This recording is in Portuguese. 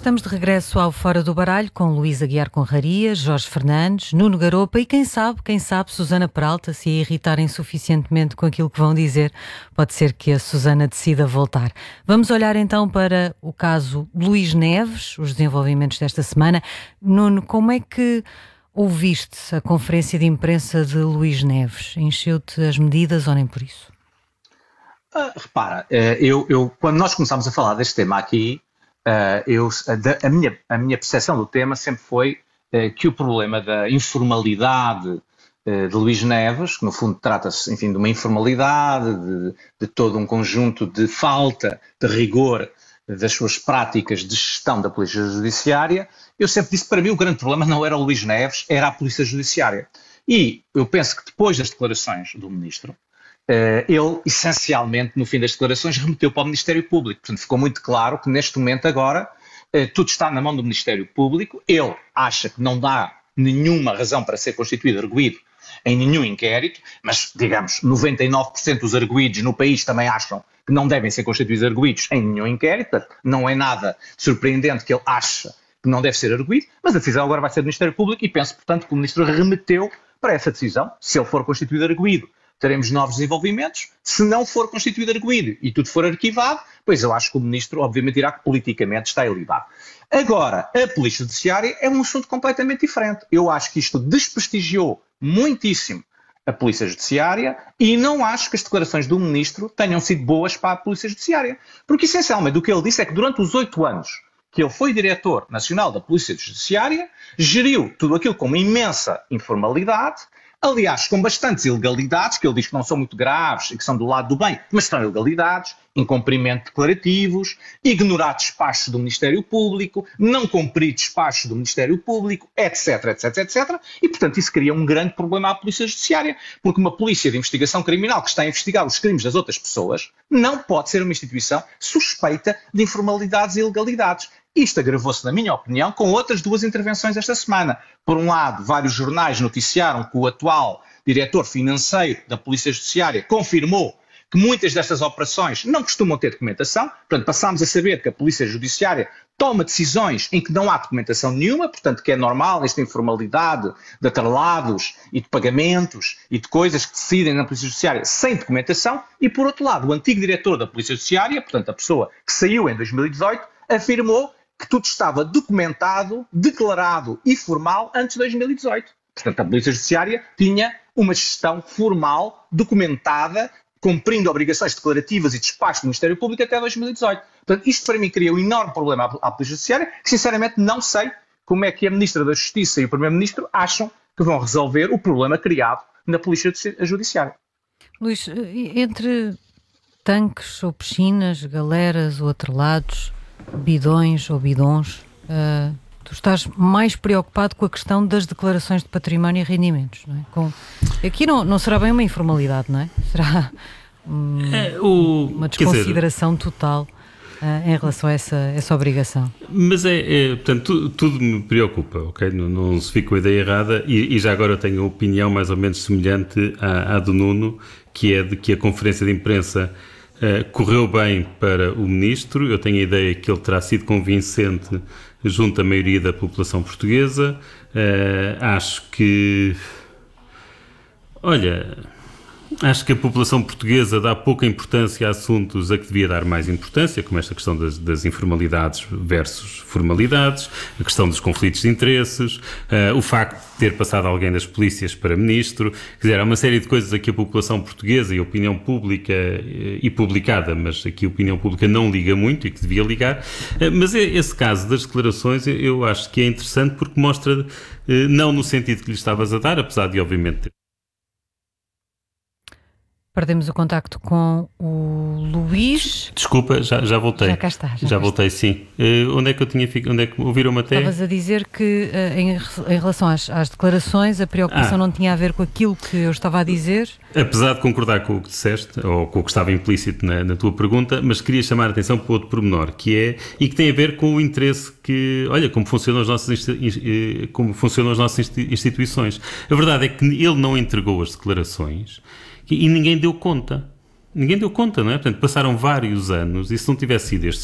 Estamos de regresso ao Fora do Baralho com Luís Aguiar Conraria, Jorge Fernandes, Nuno Garopa e quem sabe, Susana Peralta, se a irritarem suficientemente com aquilo que vão dizer, pode ser que a Susana decida voltar. Vamos olhar então para o caso Luís Neves, os desenvolvimentos desta semana. Nuno, como é que ouviste a conferência de imprensa de Luís Neves? Encheu-te as medidas ou nem por isso? Repara, quando nós começámos a falar deste tema aqui, a minha percepção do tema sempre foi que o problema da informalidade de Luís Neves, que no fundo trata-se, enfim, de uma informalidade, de todo um conjunto de falta de rigor das suas práticas de gestão da Polícia Judiciária, eu sempre disse que para mim o grande problema não era o Luís Neves, era a Polícia Judiciária. E eu penso que depois das declarações do Ministro, ele, essencialmente, no fim das declarações, remeteu para o Ministério Público. Portanto, ficou muito claro que, neste momento, agora, tudo está na mão do Ministério Público. Ele acha que não dá nenhuma razão para ser constituído arguido em nenhum inquérito, mas, digamos, 99% dos arguidos no país também acham que não devem ser constituídos arguidos em nenhum inquérito. Portanto, não é nada surpreendente que ele ache que não deve ser arguido, mas a decisão agora vai ser do Ministério Público e penso, portanto, que o Ministro remeteu para essa decisão, se ele for constituído arguido. Teremos novos desenvolvimentos. Se não for constituído arguido e tudo for arquivado, pois eu acho que o Ministro, obviamente, dirá que politicamente está ilibado. Agora, a Polícia Judiciária é um assunto completamente diferente. Eu acho que isto desprestigiou muitíssimo a Polícia Judiciária e não acho que as declarações do Ministro tenham sido boas para a Polícia Judiciária. Porque, essencialmente, o que ele disse é que durante os 8 anos que ele foi Diretor Nacional da Polícia Judiciária, geriu tudo aquilo com uma imensa informalidade, aliás, com bastantes ilegalidades, que ele diz que não são muito graves e que são do lado do bem, mas são ilegalidades, incumprimento de declarativos, ignorar despachos do Ministério Público, não cumprir despachos do Ministério Público, etc, etc, etc. E, portanto, isso cria um grande problema à Polícia Judiciária, porque uma polícia de investigação criminal que está a investigar os crimes das outras pessoas não pode ser uma instituição suspeita de informalidades e ilegalidades. Isto agravou-se, na minha opinião, com outras duas intervenções esta semana. Por um lado, vários jornais noticiaram que o atual diretor financeiro da Polícia Judiciária confirmou que muitas destas operações não costumam ter documentação. Portanto, passámos a saber que a Polícia Judiciária toma decisões em que não há documentação nenhuma, portanto, que é normal esta informalidade de atrelados e de pagamentos e de coisas que decidem na Polícia Judiciária sem documentação. E, por outro lado, o antigo diretor da Polícia Judiciária, portanto, a pessoa que saiu em 2018, afirmou que tudo estava documentado, declarado e formal antes de 2018. Portanto, a Polícia Judiciária tinha uma gestão formal, documentada, cumprindo obrigações declarativas e despachos do Ministério Público até 2018. Portanto, isto para mim cria um enorme problema à Polícia Judiciária, que sinceramente não sei como é que a Ministra da Justiça e o Primeiro-Ministro acham que vão resolver o problema criado na Polícia Judiciária. Luís, entre tanques ou piscinas, galeras ou atrelados, bidões ou bidons, tu estás mais preocupado com a questão das declarações de património e rendimentos, não é? Aqui não será bem uma informalidade, não é? Será uma desconsideração total em relação a essa obrigação. Mas portanto, tudo me preocupa, ok? Não se fica com a ideia errada e já agora tenho a opinião mais ou menos semelhante à do Nuno, que é de que a conferência de imprensa correu bem para o Ministro. Eu tenho a ideia que ele terá sido convincente junto à maioria da população portuguesa. Acho que a população portuguesa dá pouca importância a assuntos a que devia dar mais importância, como esta questão das informalidades versus formalidades, a questão dos conflitos de interesses, o facto de ter passado alguém das polícias para ministro. Quer dizer, há uma série de coisas a que a população portuguesa e a opinião pública e publicada, mas aqui a opinião pública não liga muito e que devia ligar. Mas esse caso das declarações eu acho que é interessante porque mostra, não no sentido que lhe estavas a dar, apesar de obviamente ter... Perdemos o contacto com o Luís. Desculpa, já voltei. Já cá está. Já voltei, sim. Onde é que eu tinha ficado? Onde é que ouviram-me até? Estavas a dizer que em relação às declarações, a preocupação não tinha a ver com aquilo que eu estava a dizer. Apesar de concordar com o que disseste, ou com o que estava implícito na tua pergunta, mas queria chamar a atenção para outro pormenor, e que tem a ver com o interesse que, como funcionam as nossas instituições. A verdade é que ele não entregou as declarações e ninguém deu conta. Ninguém deu conta, não é? Portanto, passaram vários anos e se não tivesse sido este